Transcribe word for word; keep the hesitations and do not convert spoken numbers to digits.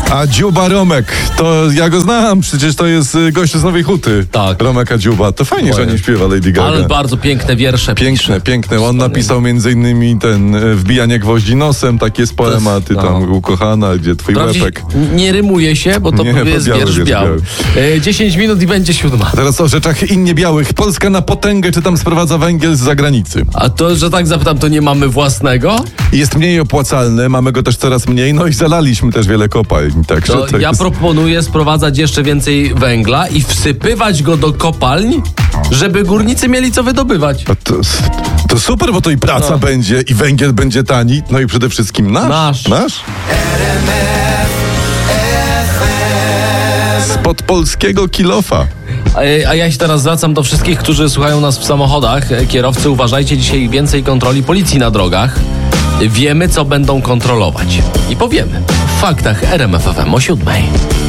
A Dziuba Romek, to ja go znam, przecież to jest y, gość z Nowej Huty. Tak. Romeka Dziuba, to fajnie, że nie śpiewa Lady Gaga. Ale bardzo piękne wiersze Piękne, pisze. piękne. On napisał między innymi ten y, Wbijanie gwoździ nosem, takie jest poema, ty no. tam ukochana, gdzie twój Wprawdzie łepek. nie rymuje się, bo to Nie, jest biały, wiersz wiersz biały. biały. E, dziesięć minut i będzie siódma. Teraz o rzeczach innie białych. Polska na potęgę, czy tam sprowadza węgiel z zagranicy. A to, że tak zapytam, to nie mamy własnego? Jest mniej opłacalny, mamy go też coraz mniej, no i zalaliśmy też wiele kopalń. Także To to ja jest... proponuję sprowadzać jeszcze więcej węgla i wsypywać go do kopalń, żeby górnicy mieli co wydobywać. A To, to super, bo to i praca No. będzie, i węgiel będzie tani, no i przede wszystkim nasz. Nasz. Nasz? Spod polskiego kilofa. A, a ja się teraz zwracam do wszystkich, którzy słuchają nas w samochodach. E, Kierowcy, uważajcie, dzisiaj więcej kontroli policji na drogach. Wiemy, co będą kontrolować. I powiemy w faktach R M F F M o siódmej.